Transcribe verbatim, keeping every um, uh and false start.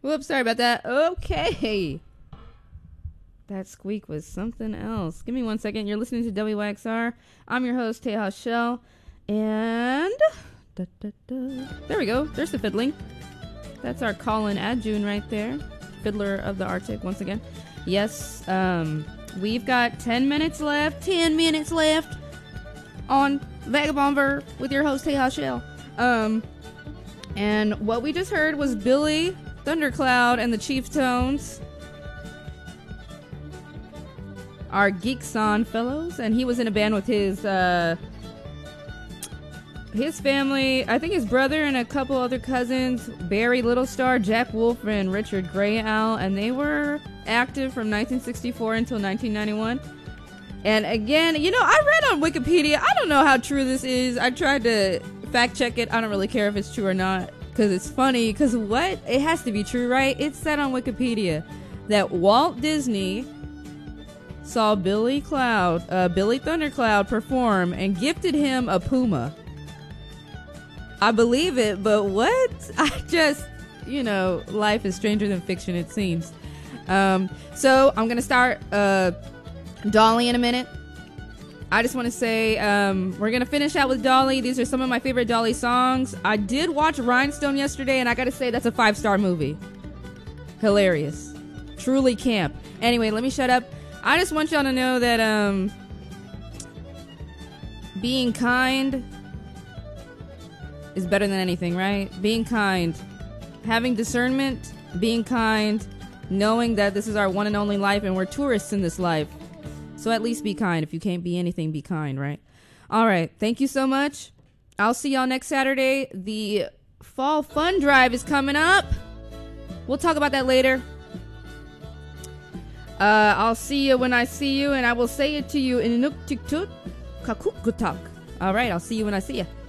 Whoops, sorry about that. Okay. That squeak was something else. Give me one second. You're listening to W Y X R. I'm your host, Teja Shell. And... Da, da, da. There we go. There's the fiddling. That's our Colin Adjun right there. Fiddler of the Arctic, once again. Yes, um, we've got ten minutes left. ten minutes left on Vagabond Verb with your host, Teja Shell. Um, and what we just heard was Billy Thundercloud and the Chieftones, our Geekson fellows, and he was in a band with his uh, his family, I think his brother and a couple other cousins, Barry Littlestar, Jack Wolf, and Richard Grey Owl, and they were active from nineteen sixty-four until nineteen ninety-one. And again, you know, I read on Wikipedia, I don't know how true this is. I tried to fact check it. I don't really care if it's true or not, because it's funny, because what? It has to be true, right? It said on Wikipedia that Walt Disney saw Billy Cloud, uh, Billy Thundercloud perform and gifted him a puma. I believe it, but what? I just, you know, life is stranger than fiction, it seems. Um, so I'm going to start uh, Dolly in a minute. I just want to say um, we're going to finish out with Dolly. These are some of my favorite Dolly songs. I did watch Rhinestone yesterday, and I got to say that's a five-star movie. Hilarious. Truly camp. Anyway, let me shut up. I just want y'all to know that um, being kind is better than anything, right? Being kind. Having discernment, being kind, knowing that this is our one and only life and we're tourists in this life. So at least be kind. If you can't be anything, be kind, right? All right. Thank you so much. I'll see y'all next Saturday. The Fall Fun Drive is coming up. We'll talk about that later. Uh, I'll see you when I see you, and I will say it to you in Inuktitut Kakukutak. All right. I'll see you when I see you.